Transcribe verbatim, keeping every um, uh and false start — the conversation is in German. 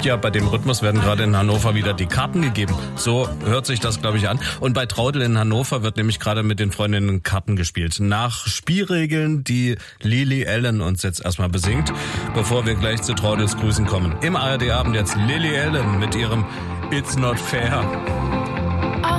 Ja, bei dem Rhythmus werden gerade in Hannover wieder die Karten gegeben. So hört sich das, glaube ich, an. Und bei Traudel in Hannover wird nämlich gerade mit den Freundinnen Karten gespielt. Nach Spielregeln, die Lily Allen uns jetzt erstmal besingt, bevor wir gleich zu Traudels Grüßen kommen. Im A R D-Abend jetzt Lily Allen mit ihrem It's Not Fair.